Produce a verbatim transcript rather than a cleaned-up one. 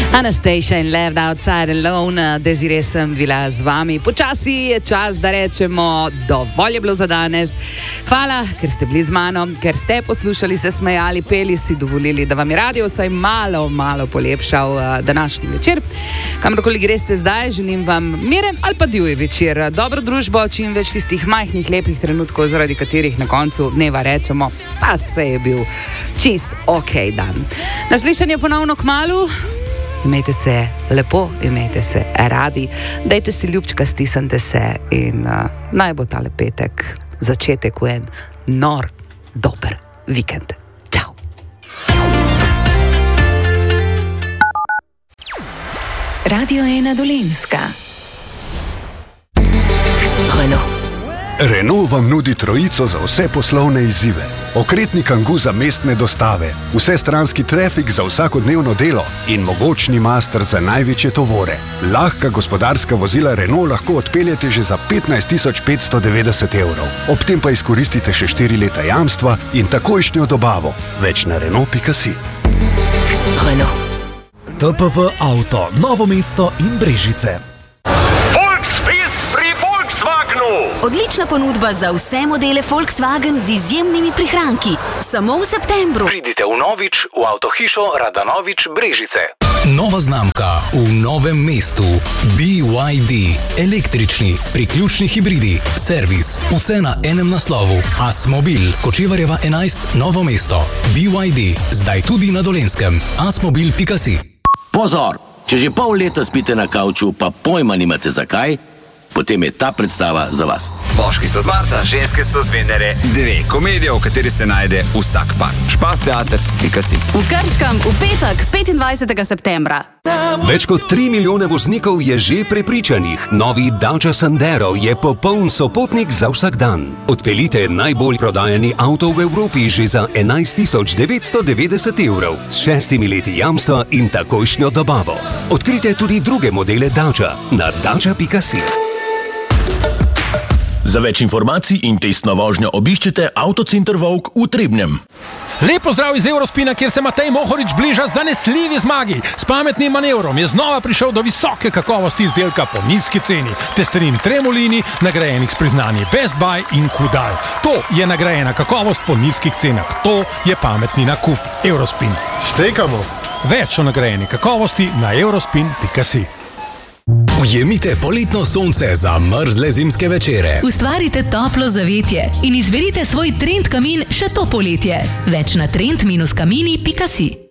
Anastasia in Left Outside Alone, Desiree sem bila z vami. Počasi je čas, da rečemo, dovolj je bilo za danes. Hvala, ker ste bili z mano, ker ste poslušali, se smejali, peli, si dovolili, da vam je radio vsaj malo, malo polepšal uh, današnji večer. Kamorkoli greste zdaj, želim vam miren ali pa divji večer, dobro družbo, čim več tistih majhnih, lepih trenutkov, zaradi katerih na koncu dneva rečemo, pa se je bil čist ok dan. Naslišanje ponovno kmalu. Imejte se lepo, imejte se radi, dajte si ljubčka, stisnite se in uh, naj bo tale petek začetek v en nor, dober vikend. Čau! Radio ena Dolenjska. Renault. Renault vam nudi trojico za vse poslovne izzive. Okretni Kangoo za mestne dostave, vsestranski trafik za vsakodnevno delo in mogočni master za največje tovore. Lahka gospodarska vozila Renault lahko odpeljete že za petnajst tisoč petsto devetdeset evrov. Ob tem pa izkoristite še štiri leta jamstva in takojšnjo dobavo. Več na Renault pika si. Renault. T P V Auto, Novo mesto in Brežice. Odlična ponudba za vse modele Volkswagen z izjemnimi prihranki. Samo v septembru. Pridite v Novič, v avtohišo Radanovič Brežice. Nova znamka v novem mestu. B Y D. Električni, priključni hibridi, servis, vse na enem naslovu. Asmobil, Kočevarjeva enajst, Novo mesto. B Y D, zdaj tudi na Dolenskem. asmobil pika si. Pozor, če že pol leta spite na kavču, pa pojma nimate zakaj, potem je ta predstava za vas. Moški so z Marsa, ženske so z Venere. Dve komedije, v kateri se najde vsak par. Špas teater pika si. V Krškem v petek, petindvajsetega septembra. Več kot tri milijone voznikov je že prepričanih. Novi Dacia Sandero je popoln sopotnik za vsak dan. Odpeljite najbolj prodajani avto v Evropi že za enajst tisoč devetsto devetdeset evrov s šestimi leti jamstva in takojšnjo dobavo. Odkrite tudi druge modele Dacia na dacia pika si. Za več informacij in testno vožnjo obiščite Avtocenter Vovk v Trebnjem. Lep pozdrav iz Eurospina, kjer se Matej Mohorič bliža zanesljivi zmagi. S pametnim manevrom je znova prišel do visoke kakovosti izdelka po nizki ceni. Testerin Tremolini, nagrajenih s priznanji Best Buy in Kudal. To je nagrajena kakovost po nizkih cenah. To je pametni nakup. Eurospin. Štekamo. Več o nagrajeni kakovosti na eurospin pika si. Ujemite poletno sonce za mrzle zimske večere. Ustvarite toplo zavetje in izberite svoj trend kamin še to poletje. Več na trend kamini pika si.